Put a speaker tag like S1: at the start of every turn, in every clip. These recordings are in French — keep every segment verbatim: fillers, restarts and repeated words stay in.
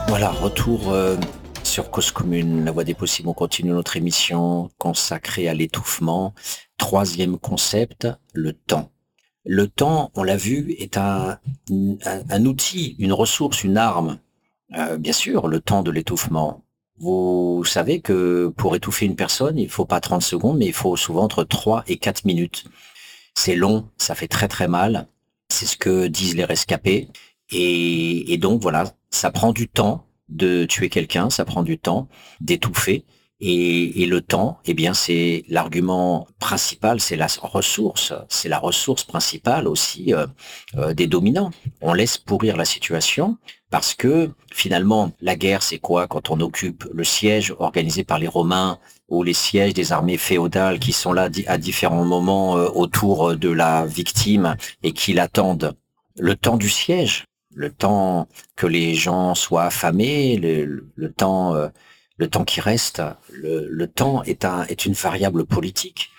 S1: Voilà, retour euh, sur Cause Commune, la voie des possibles. On continue notre émission consacrée à l'étouffement. Troisième concept, le temps. Le temps, on l'a vu, est un, un, un outil, une ressource, une arme. Euh, bien sûr, le temps de l'étouffement. Vous savez que pour étouffer une personne, il faut pas trente secondes, mais il faut souvent entre trois et quatre minutes. C'est long, ça fait très très mal. C'est ce que disent les rescapés. Et, et donc voilà, ça prend du temps de tuer quelqu'un, ça prend du temps d'étouffer. Et, et le temps, eh bien, c'est l'argument principal, c'est la ressource, c'est la ressource principale aussi euh, euh, des dominants. On laisse pourrir la situation parce que finalement, la guerre, c'est quoi quand on occupe le siège organisé par les Romains ou les sièges des armées féodales qui sont là à différents moments euh, autour de la victime et qui l'attendent? Le temps du siège, le temps que les gens soient affamés, le, le temps, euh, le temps qui reste, le, le temps est un, est une variable politique.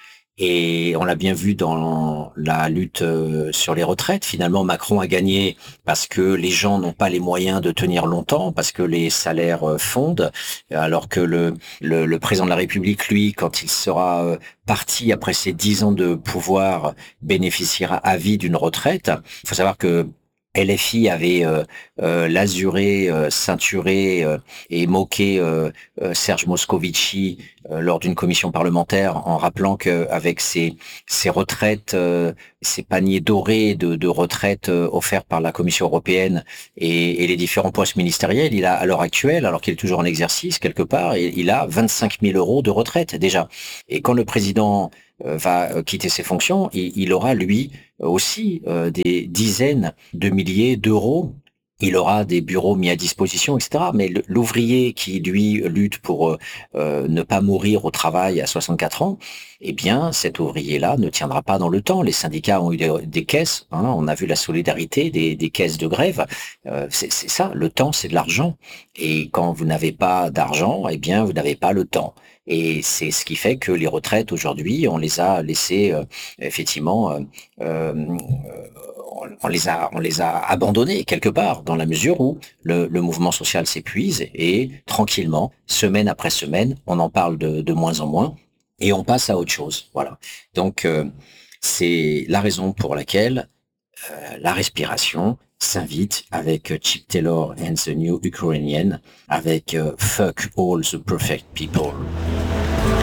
S1: Et on l'a bien vu dans la lutte euh, sur les retraites. Finalement, Macron a gagné parce que les gens n'ont pas les moyens de tenir longtemps, parce que les salaires euh, fondent, alors que le, le, le président de la République, lui, quand il sera euh, parti après ses dix ans de pouvoir, bénéficiera à vie d'une retraite. Il faut savoir que L F I avait euh, euh, lasuré, euh, ceinturé euh, et moqué euh, euh, Serge Moscovici euh, lors d'une commission parlementaire en rappelant qu'avec ses, ses retraites, euh, ces paniers dorés de, de retraite euh, offerts par la Commission européenne et, et les différents postes ministériels, il a à l'heure actuelle, alors qu'il est toujours en exercice quelque part, il, il a vingt-cinq mille euros de retraite déjà. Et quand le président euh, va euh, quitter ses fonctions, il, il aura lui aussi euh, des dizaines de milliers d'euros. Il aura des bureaux mis à disposition, et cetera. Mais l'ouvrier qui, lui, lutte pour euh, ne pas mourir au travail à soixante-quatre ans, eh bien, cet ouvrier-là ne tiendra pas dans le temps. Les syndicats ont eu des, des caisses, hein, on a vu la solidarité des, des caisses de grève. Euh, c'est ça, le temps, c'est de l'argent. Et quand vous n'avez pas d'argent, eh bien, vous n'avez pas le temps. Et c'est ce qui fait que les retraites, aujourd'hui, on les a laissées, euh, effectivement, euh, euh, on les a, on les a abandonnés quelque part, dans la mesure où le, le mouvement social s'épuise et tranquillement, semaine après semaine, on en parle de, de moins en moins et on passe à autre chose. Voilà. Donc, euh, c'est la raison pour laquelle euh, la respiration s'invite avec Chip Taylor and the New Ukrainian, avec euh, Fuck all the perfect people.